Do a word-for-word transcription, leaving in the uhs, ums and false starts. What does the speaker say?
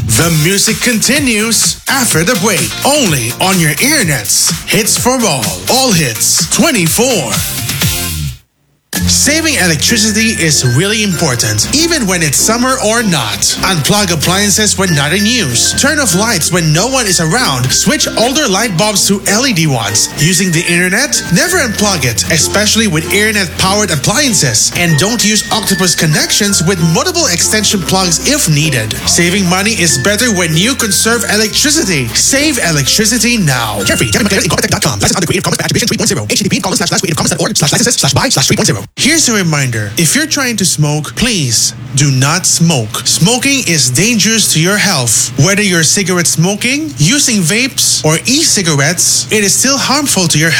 The music continues after the break, only on your earnets. Hits for all, all hits, twenty-four. Saving electricity is really important, even when it's summer or not. Unplug appliances when not in use. Turn off lights when no one is around. Switch older light bulbs to L E D ones. Using the internet? Never unplug it, especially with internet-powered appliances. And don't use octopus connections with multiple extension plugs if needed. Saving money is better when you conserve electricity. Save electricity now. Carefree, Incorporated dot com. License under Creative Commons by Attribution three point oh. H T T P colon slash slash creative commons dot org slash licenses slash buy slash three point oh. Here's a reminder. If you're trying to smoke, please do not smoke. Smoking is dangerous to your health. Whether you're cigarette smoking, using vapes, or e-cigarettes, it is still harmful to your health.